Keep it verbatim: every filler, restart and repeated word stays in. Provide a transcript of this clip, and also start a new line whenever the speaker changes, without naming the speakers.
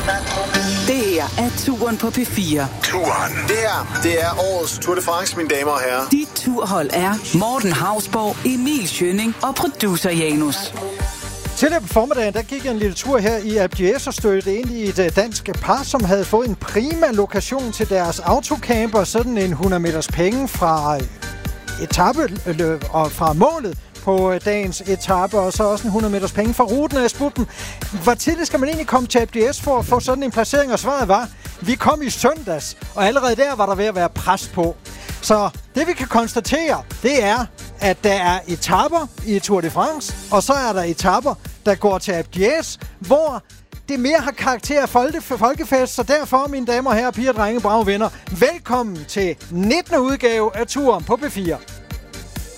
Det her er Turen på P fire.
Turen. Det her, det er årets Tour de France, mine damer og herrer.
Dit turhold er Morten Hausborg, Emil Schønning og producer Janus.
Tidligere på formiddagen, der gik jeg en lille tur her i Alpe d'Huez og stødte ind i et dansk par, som havde fået en prima lokation til deres autocamper. Sådan en hundrede meters penge fra etape og fra målet på dagens etape, og så også en hundrede meters penge fra ruten. Og jeg spurgte dem, hvor tidligt skal man egentlig komme til Alpe d'Huez for at få sådan en placering? Og svaret var, vi kom i søndags, og allerede der var der ved at være pres på. Så det vi kan konstatere, det er, at der er etaper i Tour de France, og så er der etaper, der går til Alpe d'Huez, hvor det mere har karakter af folkefest. Så derfor, mine damer og herrer, piger, drenge, brave venner, velkommen til nittende udgave af Turen på P fire.